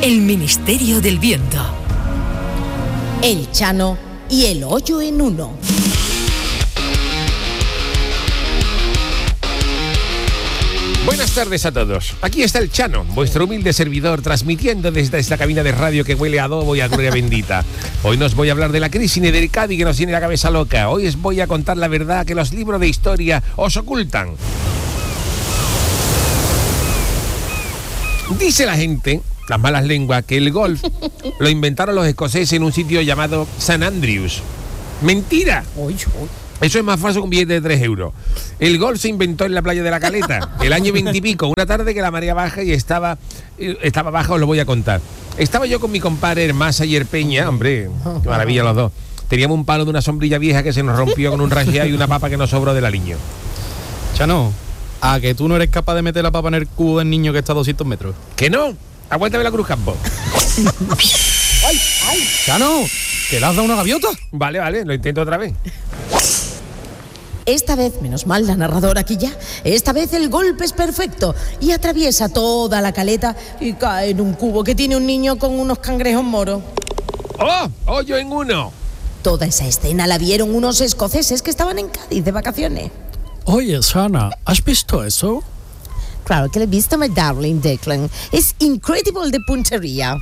El Ministerio del Viento. El Chano y el hoyo en uno. Buenas tardes a todos. Aquí está el Chano, vuestro humilde servidor, transmitiendo desde esta cabina de radio que huele a adobo y a gloria bendita. Hoy nos voy a hablar de la crisis delicada y que nos tiene la cabeza loca. Hoy os voy a contar la verdad que los libros de historia os ocultan. Dice la gente, las malas lenguas, que el golf lo inventaron los escoceses en un sitio llamado St. Andrews. ¡Mentira! Eso es más falso que un billete de 3 euros. El golf se inventó en la playa de La Caleta, el año 20 y pico, una tarde que la marea baja y estaba baja, os lo voy a contar. Estaba yo con mi compadre Hermásayer Peña, hombre, qué maravilla los dos. Teníamos un palo de una sombrilla vieja que se nos rompió con un rajeado y una papa que nos sobró del aliño. Chano, ¿a que tú no eres capaz de meter la papa en el cubo del niño que está a 200 metros? ¿Que no? Aguántame la Cruz Campo. ¡Ay! Chano, ¿que le has dado una gaviota? Vale, lo intento otra vez. Esta vez, menos mal la narradora aquí ya, esta vez el golpe es perfecto y atraviesa toda la caleta y cae en un cubo que tiene un niño con unos cangrejos moros. ¡Oh! ¡Hoyo en uno! Toda esa escena la vieron unos escoceses que estaban en Cádiz de vacaciones. Oye, Sana, ¿has visto eso? Claro que lo he visto, my darling Declan. Es incredible de puntería.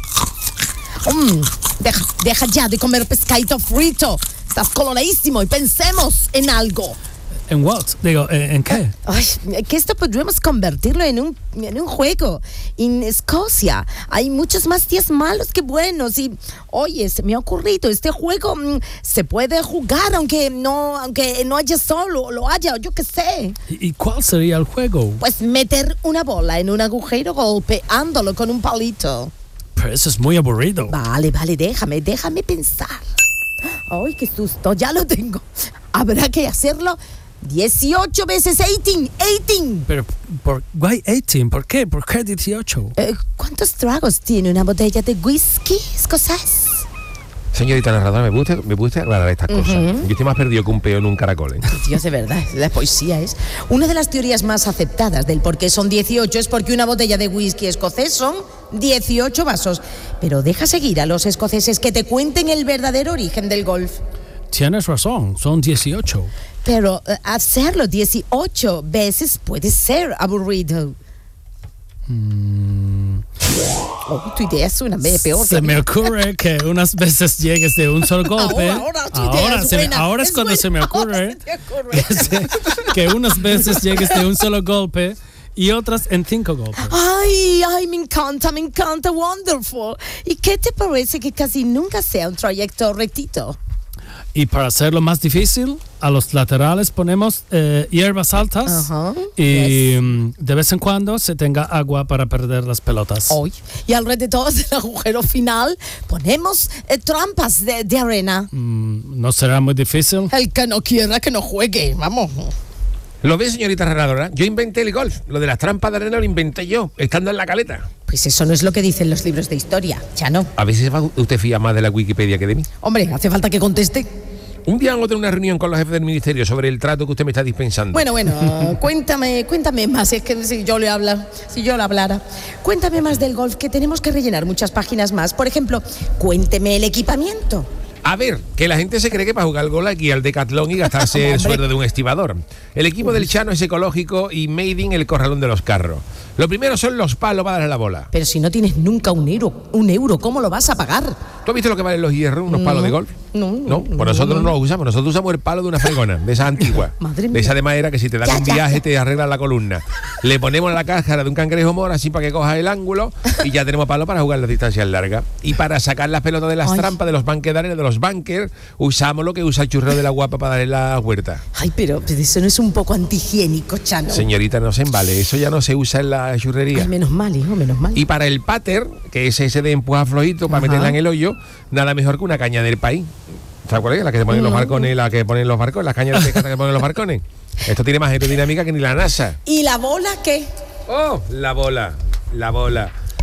Deja ya de comer pescadito frito. Estás coloradísimo y pensemos en algo. ¿En what? Digo, ¿en qué? Ay, que esto podríamos convertirlo en un juego. En Escocia hay muchos más días malos que buenos y, oye, se me ha ocurrido, este juego se puede jugar aunque no haya sol o lo haya, yo qué sé. ¿Y cuál sería el juego? Pues meter una bola en un agujero golpeándolo con un palito. Pero eso es muy aburrido. Vale, déjame pensar. ¡Ay, qué susto! Ya lo tengo. Habrá que hacerlo 18 veces 18. Pero, why 18? ¿Por qué? ¿Por qué 18? ¿Cuántos tragos tiene una botella de whisky escocés? Señorita narradora, me gusta aclarar estas cosas. Yo estoy más perdido que un peo en un caracol, ¿eh? Dios, de verdad, la poesía es. Una de las teorías más aceptadas del por qué son 18 es porque una botella de whisky escocés son 18 vasos. Pero deja seguir a los escoceses que te cuenten el verdadero origen del golf. Tienes razón, son 18. Pero hacerlo 18 veces puede ser aburrido. Tu idea suena peor. Se me ocurre que unas veces llegues de un solo golpe. Ahora es cuando se me ocurre que unas veces llegues de un solo golpe y otras en 5 golpes. Ay, me encanta, wonderful. ¿Y qué te parece que casi nunca sea un trayecto rectito? Y para hacerlo más difícil, a los laterales ponemos hierbas altas y de vez en cuando se tenga agua para perder las pelotas. Y alrededor del agujero final ponemos trampas de arena. ¿No será muy difícil? El que no quiera que no juegue, vamos. ¿Lo ves, señorita narradora? Yo inventé el golf. Lo de las trampas de arena lo inventé yo, estando en La Caleta. Pues eso no es lo que dicen los libros de historia, Chano. A veces usted fía más de la Wikipedia que de mí. Hombre, hace falta que conteste. Un día hago una reunión con los jefes del ministerio sobre el trato que usted me está dispensando. Bueno, cuéntame más, es que si yo le hablara. Cuéntame más del golf, que tenemos que rellenar muchas páginas más. Por ejemplo, cuénteme el equipamiento. A ver, que la gente se cree que para jugar al golf hay que ir al Decathlon y gastarse el sueldo de un estibador. El equipo del Chano es ecológico y made in el corralón de los carros. Lo primero son los palos para darle la bola. Pero si no tienes nunca un euro, ¿cómo lo vas a pagar? ¿Tú has visto lo que valen los hierros, unos palos de golf? No, pues nosotros no los usamos. Nosotros usamos el palo de una fregona, de esas antiguas. Madre mía. De esa de madera que si te dan un viaje te arreglan la columna. Le ponemos la cáscara de un cangrejo mora así para que coja el ángulo y ya tenemos palo para jugar las distancias largas. Y para sacar las pelotas de las trampas, de los banques de arena, de los bunkers, usamos lo que usa el churrero de la guapa para darle la huerta. Ay, pero eso no es un poco antihigiénico, Chano. Señorita, no se embale, eso ya no se usa en la churrería. Ay, menos mal, hijo, menos mal. Y para el pater, que es ese de empujar flojito para meterla en el hoyo, nada mejor que una caña del país. ¿Sabes cuál es? La que se ponen los barcones, las cañas de pesca que ponen los barcones. Esto tiene más aerodinámica que ni la NASA. ¿Y la bola qué? Oh, la bola.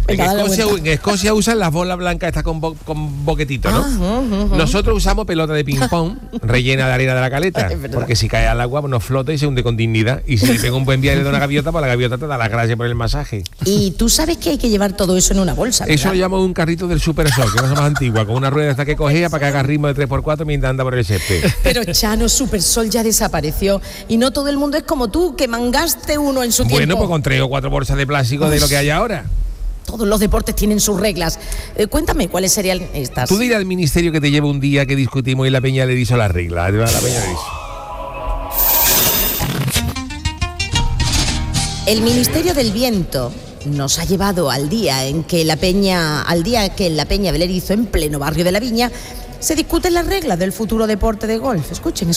En Escocia usan las bolas blancas estas con boquetito, ¿no? Nosotros usamos pelota de ping-pong rellena de arena de la caleta, porque si cae al agua no flota y se hunde con dignidad. Y si le pega un buen viaje de una gaviota, pues la gaviota te da las gracias por el masaje. Y tú sabes que hay que llevar todo eso en una bolsa, ¿verdad? Eso lo llamo un carrito del Super Sol, que es más antigua, con una rueda hasta que cogea para que haga ritmo de 3x4 mientras anda por el césped. Pero Chano, Super Sol ya desapareció y no todo el mundo es como tú, que mangaste uno en su tiempo. Bueno, pues con 3 o 4 bolsas de plástico de lo que hay ahora. Todos los deportes tienen sus reglas. Cuéntame, ¿cuáles serían estas? Tú dirás al ministerio que te lleva un día que discutimos y la Peña le hizo la regla. La Peña le hizo. El Ministerio del Viento nos ha llevado al día que en la Peña del Erizo, en pleno barrio de La Viña, se discuten las reglas del futuro deporte de golf. Escuchen.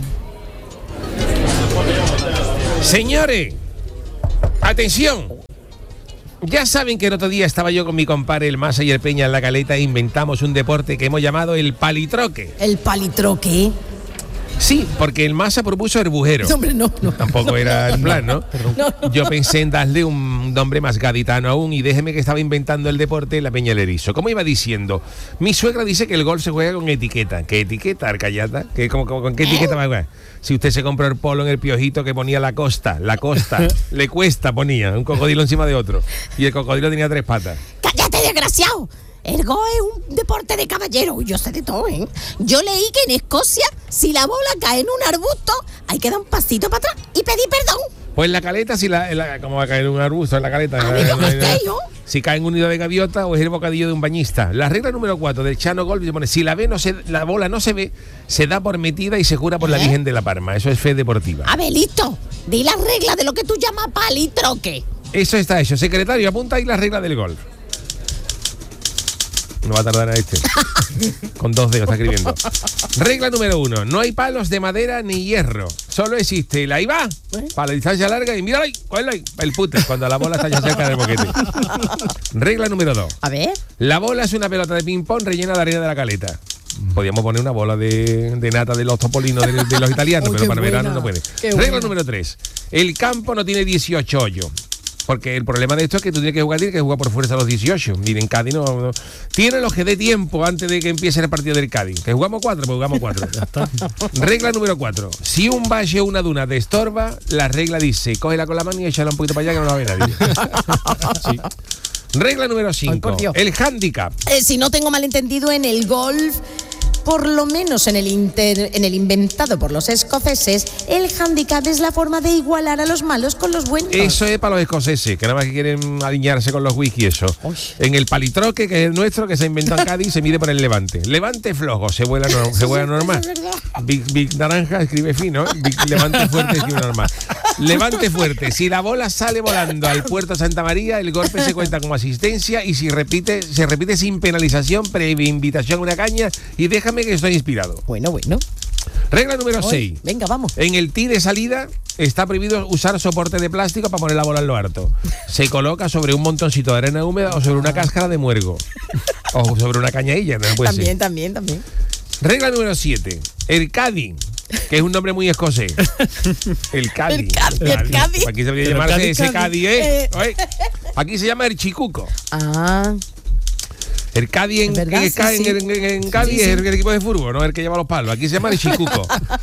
Señores, atención. Ya saben que el otro día estaba yo con mi compadre el Masa y el Peña en la Caleta e inventamos un deporte que hemos llamado el palitroque. ¿El palitroque? Sí, porque el Masa propuso herbujero. No, hombre, no. Tampoco era el plan, ¿no? Yo pensé en darle un nombre más gaditano aún y déjeme que estaba inventando el deporte en la Peña del Erizo. Como iba diciendo, mi suegra dice que el golf se juega con etiqueta. ¿Qué etiqueta, Arcayata? ¿Con qué etiqueta va a jugar? Si usted se compró el polo en el Piojito que ponía la costa, le cuesta ponía un cocodrilo encima de otro. Y el cocodrilo tenía 3 patas. ¡Cállate, desgraciado! El golf es un deporte de caballero. Yo sé de todo, ¿eh? Yo leí que en Escocia, si la bola cae en un arbusto, hay que dar un pasito para atrás y pedir perdón. Pues la caleta, ¿cómo va a caer en un arbusto en la caleta? Si cae en un nido de gaviota o es el bocadillo de un bañista. La regla número 4 del Chano Golf se pone: si la bola no se ve, se da por metida y se jura por la Virgen de la Parma. Eso es fe deportiva. A ver, listo. Di las reglas de lo que tú llamas palitroque. Eso está hecho. Secretario, apunta ahí la regla del golf. No va a tardar a este. Con 2 dedos está escribiendo. Regla número 1. No hay palos de madera ni hierro. Solo existe el ahí va, para la distancia larga, y mira ahí, el puter, cuando la bola está ya cerca del boquete. Regla número 2. A ver. La bola es una pelota de ping-pong rellena de arena de la caleta. Podríamos poner una bola de nata de los topolinos de los italianos, pero para verano no puede. Regla número 3. El campo no tiene 18 hoyos. Porque el problema de esto es que tú tienes que jugar por fuerza a los 18. Miren, en Cádiz no. Tiene los que dé tiempo antes de que empiece el partido del Cádiz. Que jugamos 4, pues jugamos 4. Ya está. Regla número 4. Si un valle o una duna te estorba, la regla dice: cógela con la mano y échala un poquito para allá que no la ve nadie. Sí. Regla número 5. El hándicap. Si no tengo malentendido, en el golf, por lo menos en el inventado por los escoceses, el hándicap es la forma de igualar a los malos con los buenos. Eso es para los escoceses, que nada más que quieren alinearse con los whisky y eso. Uy. En el palitroque, que es el nuestro, que se inventó en Cádiz, se mide por el levante. Levante flojo, se vuela normal. Big naranja escribe fino, levante fuerte escribe normal. Levante fuerte. Si la bola sale volando al puerto Santa María, el golpe se cuenta como asistencia y si se repite sin penalización, previa invitación a una caña y déjame que estoy inspirado. Bueno. Regla número 6. Venga, vamos. En el tee de salida está prohibido usar soporte de plástico para poner la bola en lo harto. Se coloca sobre un montoncito de arena húmeda o sobre una cáscara de muergo. O sobre una cañadilla, no puede ser. También. Regla número 7. El caddy, que es un nombre muy escocés. El caddy. El caddy. Aquí se debería llamarse ese caddy, Aquí se llama el chicuco. El Cádiz en Cádiz es el equipo de fútbol, no el que lleva los palos. Aquí se llama el chicuco.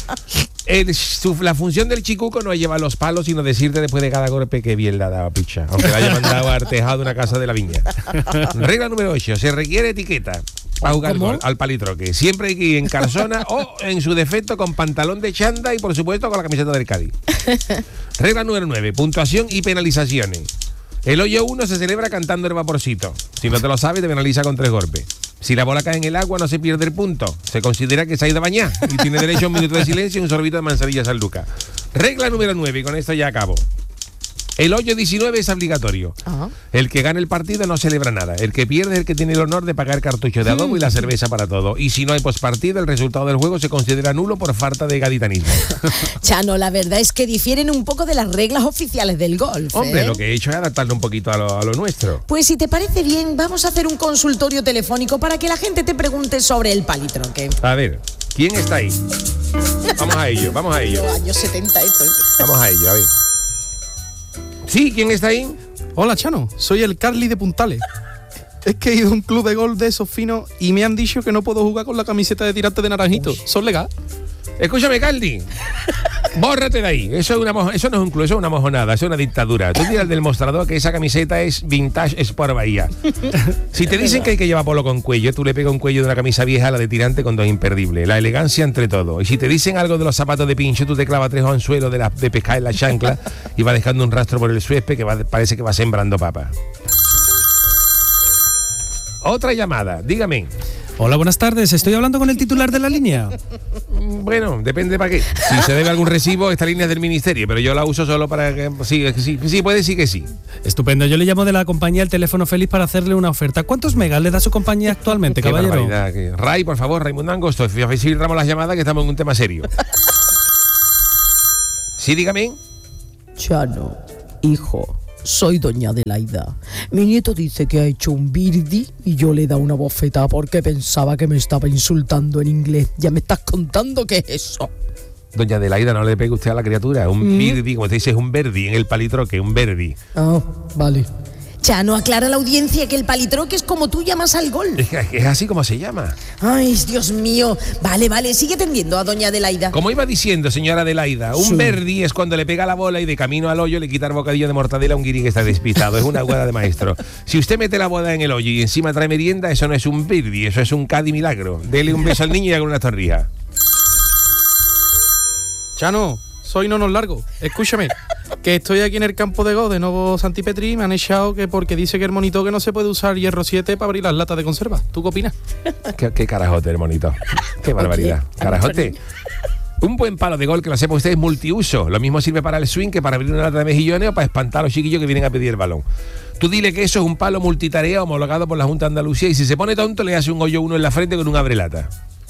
La función del chicuco no es llevar los palos, sino decirte después de cada golpe que bien la daba picha, aunque la haya mandado a Artejado una casa de La Viña. Regla número 8. Se requiere etiqueta para jugar al palitroque. Siempre hay que ir en calzona o, en su defecto, con pantalón de chanda y, por supuesto, con la camiseta del Cádiz. Regla número 9. Puntuación y penalizaciones. El hoyo 1 se celebra cantando el vaporcito. Si no te lo sabes, te penaliza con 3 golpes. Si la bola cae en el agua, no se pierde el punto. Se considera que se ha ido a bañar y tiene derecho a un minuto de silencio y un sorbito de manzanilla San Lucas. Regla número 9, y con esto ya acabo. El hoyo 19 es obligatorio. El que gane el partido no celebra nada. El que pierde es el que tiene el honor de pagar cartucho de adobo y la cerveza para todo. Y si no hay postpartido, el resultado del juego se considera nulo por falta de gaditanismo. Chano, la verdad es que difieren un poco de las reglas oficiales del golf. Hombre, lo que he hecho es adaptarlo un poquito a lo nuestro. Pues si te parece bien, vamos a hacer un consultorio telefónico para que la gente te pregunte sobre el palitroque. A ver, ¿quién está ahí? Vamos a ello. Años 70 esto. Vamos a ello, a ver. Sí, ¿quién está ahí? Hola, Chano. Soy el Carly de Puntales. Es que he ido a un club de golf de esos finos y me han dicho que no puedo jugar con la camiseta de tirante de naranjito. ¿Son legal? Escúchame, Carly. Bórrate de ahí. Eso no es un club, eso es una mojonada, eso es una dictadura. Tú tiras del mostrador que esa camiseta es Vintage Sport Bahía. Si te dicen que hay que llevar polo con cuello, tú le pegas un cuello de una camisa vieja a la de tirante con dos imperdibles. La elegancia entre todo. Y si te dicen algo de los zapatos de pincho, tú te clavas 3 anzuelos de pescar en la chancla y va dejando un rastro por el suésped que parece que va sembrando papas. Otra llamada, dígame. Hola, buenas tardes. Estoy hablando con el titular de la línea. Bueno, depende para qué. Si se debe algún recibo, esta línea es del ministerio, pero yo la uso solo para que... Sí, puede decir que sí. Estupendo. Yo le llamo de la compañía El Teléfono Feliz para hacerle una oferta. ¿Cuántos megas le da su compañía actualmente, caballero? Ray, por favor, Raimundo Angosto, filtramos las llamadas que estamos en un tema serio. Sí, dígame. Chano, hijo, soy doña Adelaida. Mi nieto dice que ha hecho un birdie y yo le he dado una bofetada porque pensaba que me estaba insultando en inglés. Ya me estás contando qué es eso. Doña Adelaida, no le pegue usted a la criatura. Un birdie, como te dice, es un verdi en el palitroque, un verdi. Ah, vale. Chano, aclara a la audiencia que el palitroque es como tú llamas al golf. Es así como se llama. Ay, Dios mío. Vale, sigue atendiendo a doña Adelaida. Como iba diciendo, señora Adelaida, un verdi es cuando le pega la bola y de camino al hoyo le quita el bocadillo de mortadela a un guiri que está despistado. Es una guada de maestro. Si usted mete la bola en el hoyo y encima trae merienda, eso no es un birdie, eso es un Cádiz milagro. Dele un beso al niño y haga una torrija. Chano, soy Nonos Largo. Escúchame, que estoy aquí en el campo de golf de Novo Santipetri y me han echado que porque dice que el monito que no se puede usar hierro 7 para abrir las latas de conserva. ¿Tú qué opinas? ¿Qué carajote el monito? Qué barbaridad. Carajote. Un buen palo de golf, que lo sepa usted, es multiuso. Lo mismo sirve para el swing que para abrir una lata de mejillones o para espantar a los chiquillos que vienen a pedir el balón. Tú dile que eso es un palo multitarea homologado por la Junta de Andalucía y si se pone tonto le hace un hoyo uno en la frente con un abrelata.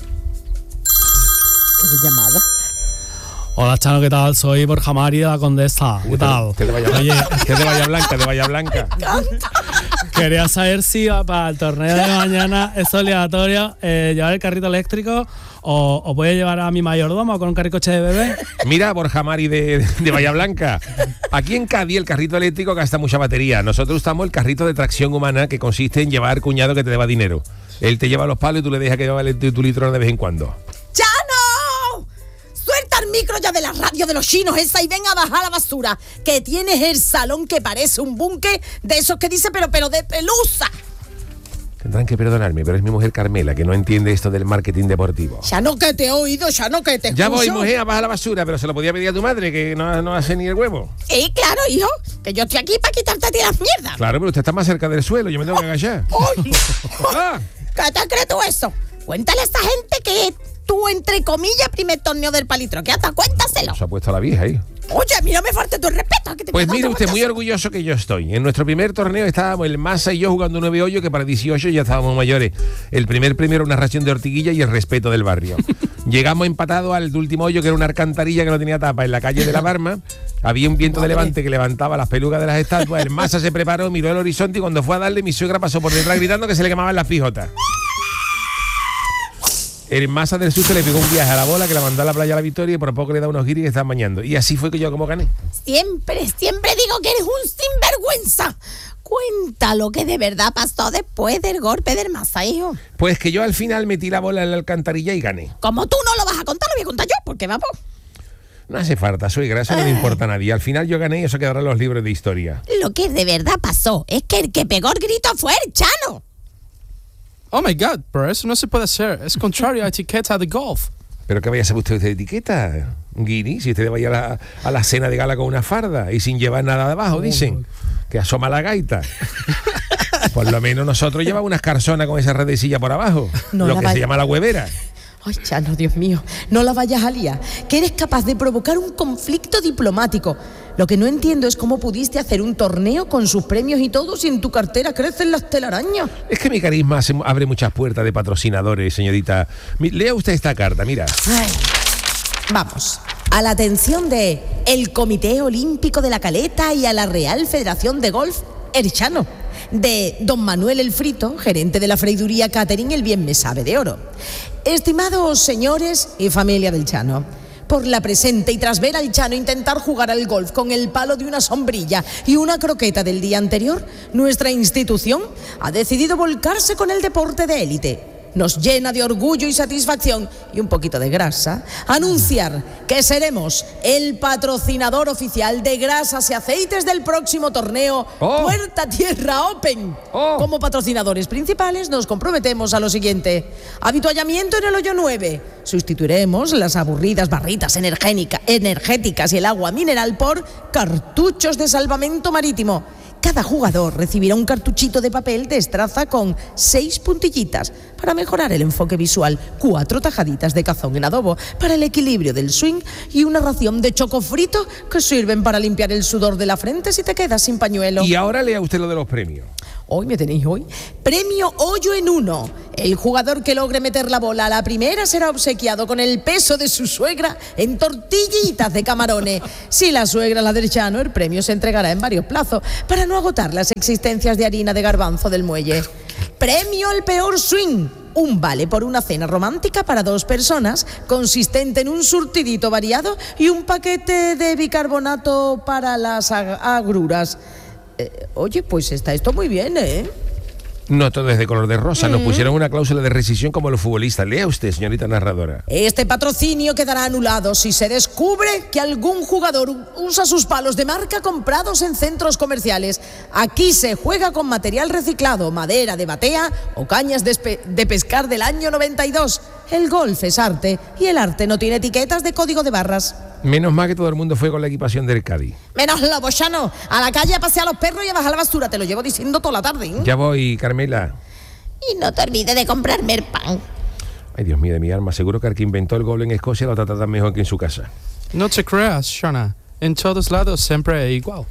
¿Qué llamada? Hola, Chano, ¿qué tal? Soy Borja Mari de la Condesa. ¿Qué tal? Que de Bahía Blanca. Quería saber si para el torneo de mañana es obligatorio llevar el carrito eléctrico o puede llevar a mi mayordomo con un carricoche de bebé. Mira, Borja Mari de Bahía Blanca. Aquí en Cádiz el carrito eléctrico gasta mucha batería. Nosotros usamos el carrito de tracción humana que consiste en llevar cuñado que te deba dinero. Él te lleva los palos y tú le dejas que lleve tu litro de vez en cuando. ¡Chano! Suelta el micro ya de la radio de los chinos esa y ven a bajar la basura, que tienes el salón que parece un búnker de esos que dice pero de pelusa. Tendrán que perdonarme, pero es mi mujer Carmela, que no entiende esto del marketing deportivo. Ya no que te he oído, ya no que te escucho. Ya voy, mujer, a bajar la basura, pero se lo podía pedir a tu madre, que no hace ni el huevo. Sí, claro, hijo, que yo estoy aquí para quitarte a ti las mierdas. Claro, pero usted está más cerca del suelo, yo me tengo que agachar. ¿Qué te crees tú eso? Cuéntale a esa gente que tú, entre comillas, primer torneo del palitroque. Hasta cuéntaselo. Se ha puesto a la vieja ahí. Oye, mira, me falta tu respeto. Que te pues mire usted, muy orgulloso que yo estoy. En nuestro primer torneo estábamos el Massa y yo jugando 9 hoyos, que para 18 ya estábamos mayores. El primer premio era una ración de ortiguilla y el respeto del barrio. Llegamos empatados al último hoyo, que era una alcantarilla que no tenía tapa, en la calle de la Barma. Había un viento de levante que levantaba las pelucas de las estatuas. El Massa se preparó, miró el horizonte y cuando fue a darle, mi suegra pasó por detrás gritando que se le quemaban las pijotas. El Massa del susto le pegó un viaje a la bola que la mandó a la playa a la Victoria y por poco le da unos giris que están bañando. Y así fue que yo como gané. Siempre digo que eres un sinvergüenza. Cuéntalo que de verdad pasó después del golpe del Massa, hijo. Pues que yo al final metí la bola en la alcantarilla y gané. Como tú no lo vas a contar, lo voy a contar yo, porque vamos. No hace falta, suegra, eso no le importa a nadie. Al final yo gané y eso quedará en los libros de historia. Lo que de verdad pasó es que el que pegó el grito fue el Chano. Oh my God, pero eso no se puede hacer. Es contrario a etiqueta de golf. ¿Pero qué vaya a saber usted de etiqueta, Guiri? Si usted vaya a la cena de gala con una farda y sin llevar nada debajo, dicen. Que asoma la gaita. Por lo menos nosotros llevamos unas carzonas con esa redecilla por abajo. No, lo que se llama la huevera. Ay, Chano, Dios mío, no la vayas a liar, que eres capaz de provocar un conflicto diplomático. Lo que no entiendo es cómo pudiste hacer un torneo con sus premios y todo si en tu cartera crecen las telarañas. Es que mi carisma abre muchas puertas de patrocinadores, señorita. Lea usted esta carta, mira. Ay, vamos, a la atención de el Comité Olímpico de la Caleta y a la Real Federación de Golf, el Chano. De don Manuel el Frito, gerente de la freiduría Catering El Bien Me Sabe de Oro. Estimados señores y familia del Chano, por la presente y tras ver al Chano intentar jugar al golf con el palo de una sombrilla y una croqueta del día anterior, nuestra institución ha decidido volcarse con el deporte de élite. Nos llena de orgullo y satisfacción y un poquito de grasa anunciar que seremos el patrocinador oficial de grasas y aceites del próximo torneo Puerta Tierra Open. Como patrocinadores principales nos comprometemos a lo siguiente: habituallamiento en el hoyo 9. Sustituiremos las aburridas barritas energéticas y el agua mineral por cartuchos de salvamento marítimo. Cada jugador recibirá un cartuchito de papel de estraza con 6 puntillitas para mejorar el enfoque visual, 4 tajaditas de cazón en adobo para el equilibrio del swing y una ración de choco frito que sirven para limpiar el sudor de la frente si te quedas sin pañuelo. Y ahora lea usted lo de los premios. Hoy me tenéis hoy. Premio hoyo en 1. El jugador que logre meter la bola a la primera será obsequiado con el peso de su suegra en tortillitas de camarones. Si la suegra es la del Chano, el premio se entregará en varios plazos para no agotar las existencias de harina de garbanzo del muelle. Premio al peor swing. Un vale por una cena romántica para 2 personas, consistente en un surtidito variado y un paquete de bicarbonato para las agruras. Oye, pues está esto muy bien, ¿eh? No todo es de color de rosa. Nos pusieron una cláusula de rescisión como los futbolistas. Lea usted, señorita narradora. Este patrocinio quedará anulado si se descubre que algún jugador usa sus palos de marca comprados en centros comerciales. Aquí se juega con material reciclado, madera de batea o cañas de pescar del año 92. El golf es arte y el arte no tiene etiquetas de código de barras. Menos mal que todo el mundo fue con la equipación del Cádiz. Menos Lobo, Chano. A la calle a pasear a los perros y a bajar la basura. Te lo llevo diciendo toda la tarde, ¿eh? Ya voy, Carmela. Y no te olvides de comprarme el pan. Ay, Dios mío de mi alma. Seguro que el que inventó el gol en Escocia lo trata tan mejor que en su casa. No te creas, Shana. En todos lados siempre es igual.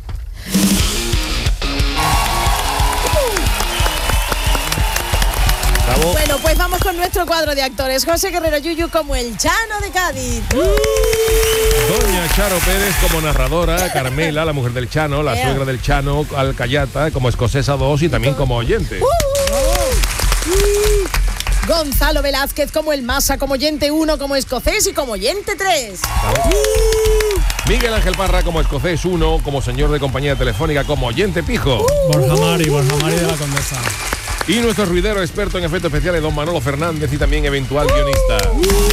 Bravo. Bueno, pues vamos con nuestro cuadro de actores. José Guerrero Yuyu como el Chano de Cádiz. Doña Charo Pérez como narradora, Carmela, la mujer del Chano, la suegra del Chano, Alcayata, como escocesa 2 y también como oyente. Gonzalo Velázquez como el Masa, como oyente 1, como escocés y como oyente 3. Miguel Ángel Parra como escocés 1, como señor de compañía telefónica, como oyente pijo. Borja Mari de la Condesa. Y nuestro ruidero experto en efectos especiales, don Manolo Fernández, y también eventual guionista.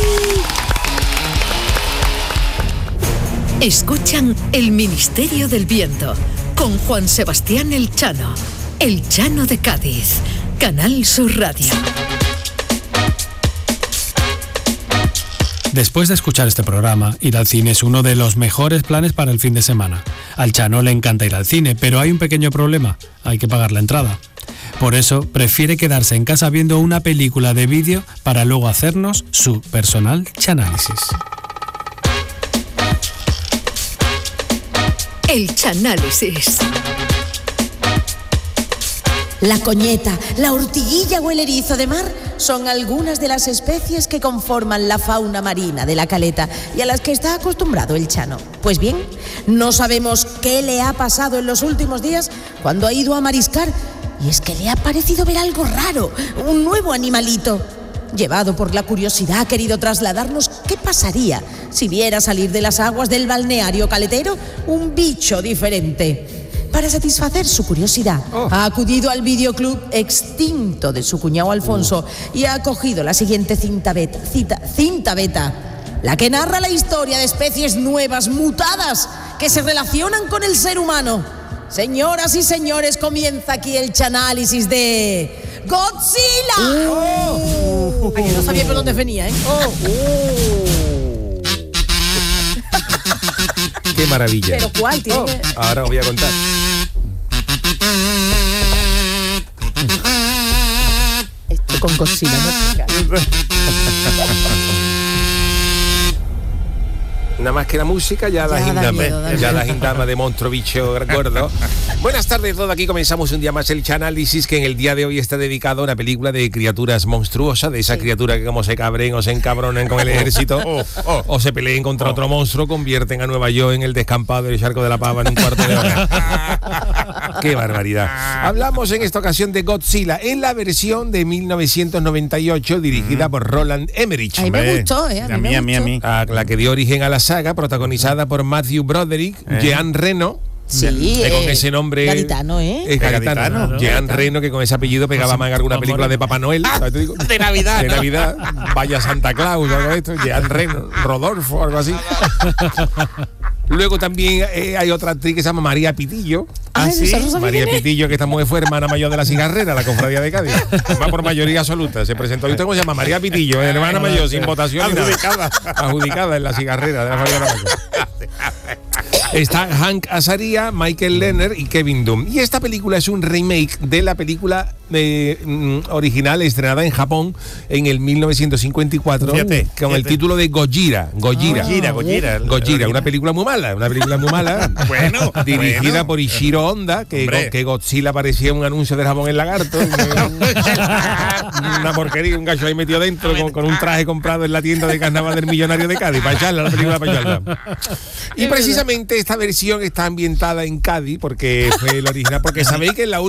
Escuchan El Ministerio del Viento con Juan Sebastián El Chano de Cádiz, Canal Sur Radio. Después de escuchar este programa, ir al cine es uno de los mejores planes para el fin de semana. Al Chano le encanta ir al cine, pero hay un pequeño problema: hay que pagar la entrada. Por eso, prefiere quedarse en casa viendo una película de vídeo para luego hacernos su personal chanálisis. El chanálisis. La coñeta, la ortiguilla o el erizo de mar son algunas de las especies que conforman la fauna marina de la caleta y a las que está acostumbrado el Chano. Pues bien, no sabemos qué le ha pasado en los últimos días cuando ha ido a mariscar, y es que le ha parecido ver algo raro, un nuevo animalito. Llevado por la curiosidad, ha querido trasladarnos qué pasaría si viera salir de las aguas del balneario caletero un bicho diferente. Para satisfacer su curiosidad, ha acudido al videoclub extinto de su cuñado Alfonso y ha cogido la siguiente cinta beta, la que narra la historia de especies nuevas, mutadas, que se relacionan con el ser humano. Señoras y señores, comienza aquí el chanálisis de Godzilla. Ay, que no sabía por dónde venía, ¿eh? ¡Qué maravilla! Pero ¿cuál tiene? Ahora os voy a contar. Esto con Godzilla, ¿no? Nada más que la música, ya la gindama de monstruo bicho gordo. Buenas tardes, todo aquí comenzamos un día más el Chanálisis, que en el día de hoy está dedicado a una película de criaturas monstruosas, de esas criaturas que como se cabren o se encabronen con el ejército o se peleen contra otro monstruo, convierten a Nueva York en el descampado del Charco de la Pava en un cuarto de hora. ¡Qué barbaridad! Hablamos en esta ocasión de Godzilla, en la versión de 1998, dirigida por Roland Emmerich. A mí me gustó, A mí. La que dio origen a la saga, protagonizada por Matthew Broderick, Jean Reno. Sí, con ese nombre gaditano, Es gaditano. Jean Reno, que con ese apellido pegaba más en alguna película de Papá Noel. De Navidad. De Navidad. Vaya Santa Claus, algo de esto. Jean Reno, Rodolfo, algo así. Luego también hay otra actriz que se llama María Pitillo. ¿Sí? María Pitillo, que esta mujer fue hermana mayor de la Cigarrera, la cofradía de Cádiz. Va por mayoría absoluta. Se presentó. ¿Y usted cómo se llama? María Pitillo, hermana mayor, sin votación. Adjudicada en la Cigarrera de la familia Está Hank Azaria, Michael Lerner y Kevin Dunn. Y esta película es un remake de la película original estrenada en Japón en el 1954. Fíjate. El título de Gojira, una película muy mala. Bueno, dirigida por Ishiro Honda, que Godzilla parecía un anuncio del jabón el lagarto. Una porquería, un gacho ahí metido dentro con un traje comprado en la tienda de carnaval del millonario de Cádiz, para echarla la película para echarla. Y precisamente esta versión está ambientada en Cádiz, porque fue el original, porque sabéis que en la